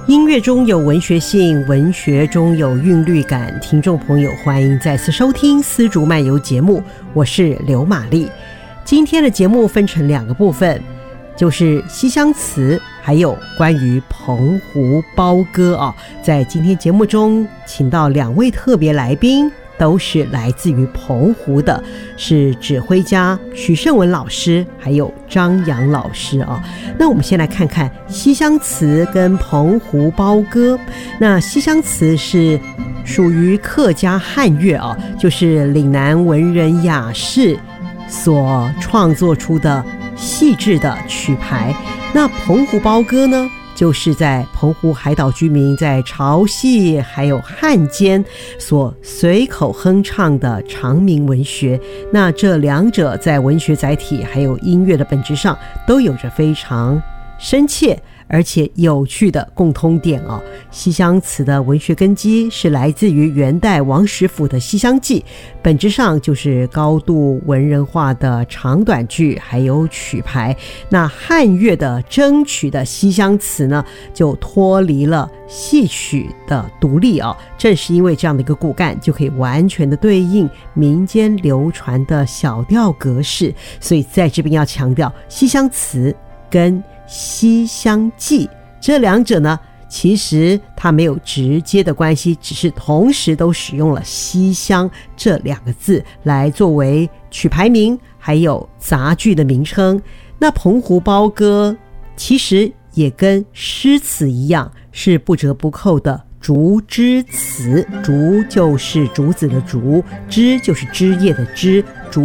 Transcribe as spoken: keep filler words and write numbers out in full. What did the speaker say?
音乐中有文学性，文学中有韵律感。听众朋友，欢迎再次收听丝竹漫游节目，我是刘玛丽。今天的节目分成两个部分，就是西厢词，还有关于澎湖包歌啊。在今天节目中，请到两位特别来宾，都是来自于澎湖的，是指挥家许胜文老师还有张扬老师啊。那我们先来看看西厢词跟澎湖包歌。那西厢词是属于客家汉乐啊，就是岭南文人雅士所创作出的细致的曲牌。那澎湖包歌呢，就是在澎湖海岛居民在潮汐还有汉间所随口哼唱的长鸣文学。那这两者在文学载体还有音乐的本质上都有着非常深切而且有趣的共通点哦。西厢词的文学根基是来自于元代王实甫的《西厢记》，本质上就是高度文人化的长短句还有曲牌。那汉乐的筝曲的西厢词呢，就脱离了戏曲的独立哦。正是因为这样的一个骨干，就可以完全的对应民间流传的小调格式。所以在这边要强调，西厢词跟西厢记这两者呢，其实它没有直接的关系，只是同时都使用了西厢这两个字来作为曲牌名还有杂剧的名称。那澎湖包歌其实也跟诗词一样，是不折不扣的竹枝词。竹就是竹子的竹，枝就是枝叶的枝，竹